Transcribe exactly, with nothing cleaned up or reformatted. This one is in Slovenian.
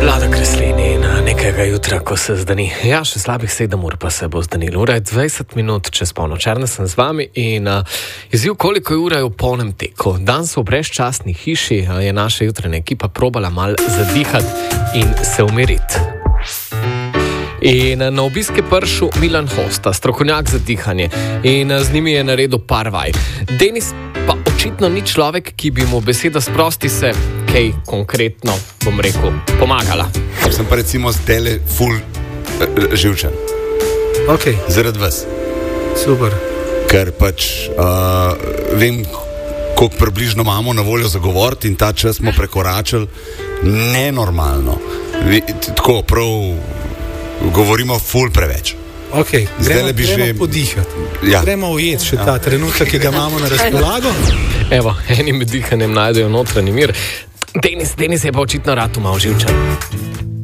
Vlada Kreslini na nekega jutra, ko se zdani. Ja, še slabih sedem ur pa se bo zdanilo. Ura je dvajset minut čez polno. Černe sem z vami in uh, izziv, koliko je ura je v polnem teku. Danes v brezčasni hiši uh, je naša jutranja ekipa probala mal zadihati in se umiriti. In na obisk je prišel Milan Hosta, strokovnjak za dihanje, in z njimi je naredil par vaj. Denis pa očitno ni človek, ki bi mu beseda sprosti se kaj konkretno, bom rekel, pomagala. Sem pa recimo zdaj ful uh, živčen. Ok. Zaradi vas. Super. Ker pač uh, vem, koliko približno imamo na voljo za govoriti in ta čas smo prekoračili nenormalno. Vi, tako prav govorimo ful preveč. Ok, gremo, bi gremo že... podihati. Ja. Gremo ujeti še ja. ta trenutek, ki ga imamo na razpolago. Evo, enim dihanjem najdejo notranji mir. Denis, Denis je pa očitno rad malo živčen.